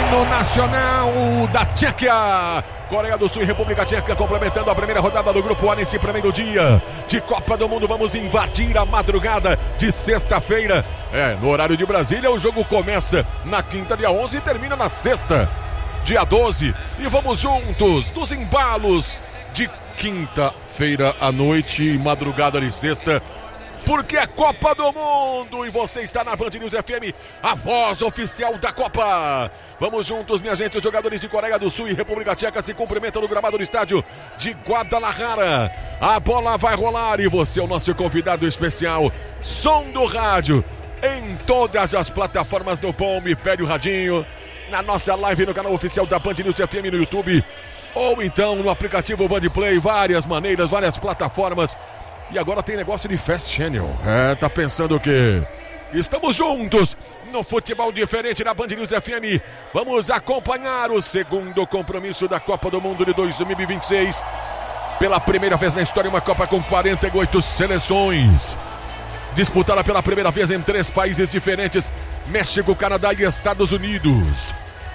hino nacional da Tchequia. Coreia do Sul e República Tcheca complementando a primeira rodada do Grupo A nesse primeiro dia de Copa do Mundo. Vamos invadir a madrugada de sexta-feira. No horário de Brasília, o jogo começa na quinta, dia 11, e termina na sexta, dia 12. E vamos juntos nos embalos de quinta-feira à noite e madrugada de sexta, porque é Copa do Mundo e você está na Band News FM, a voz oficial da Copa. Vamos juntos, minha gente. Os jogadores de Coreia do Sul e República Tcheca se cumprimentam no gramado do estádio de Guadalajara. A bola vai rolar e você é o nosso convidado especial. Som do rádio em todas as plataformas do Bom, pede o radinho, na nossa live no canal oficial da Band News FM no YouTube, ou então no aplicativo Band Play, várias maneiras, várias plataformas. E agora tem negócio de Fast Channel. Tá pensando o quê? Estamos juntos no futebol diferente na Band News FM. Vamos acompanhar o segundo compromisso da Copa do Mundo de 2026. Pela primeira vez na história, uma Copa com 48 seleções. Disputada pela primeira vez em 3 países diferentes: México, Canadá e Estados Unidos.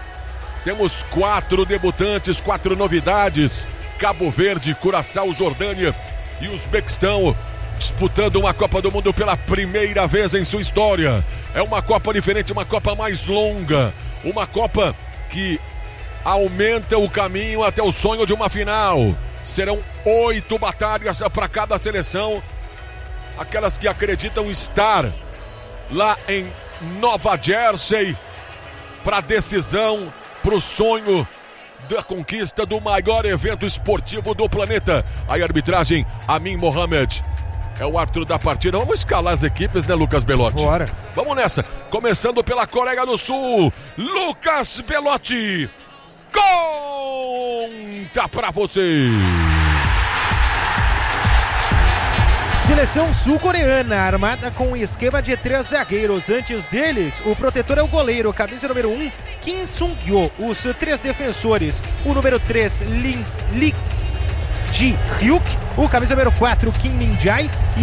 Temos 4 debutantes, 4 novidades: Cabo Verde, Curaçao, Jordânia e Uzbequistão, disputando uma Copa do Mundo pela primeira vez em sua história. É uma Copa diferente, uma Copa mais longa, uma Copa que aumenta o caminho até o sonho de uma final. Serão 8 batalhas para cada seleção, aquelas que acreditam estar lá em Nova Jersey para a decisão, para o sonho da conquista do maior evento esportivo do planeta. A arbitragem, Amin Mohamed é o árbitro da partida. Vamos escalar as equipes, né, Lucas Belotti? Bora. Vamos nessa. Começando pela Coreia do Sul, Lucas Belotti, conta pra você. Seleção sul-coreana, armada com um esquema de 3 zagueiros. Antes deles, o protetor é o goleiro, camisa número 1, Kim Sung-yo. Os 3 defensores, o número 3, Lee Ji-hyuk, o camisa número 4, Kim Min-jae,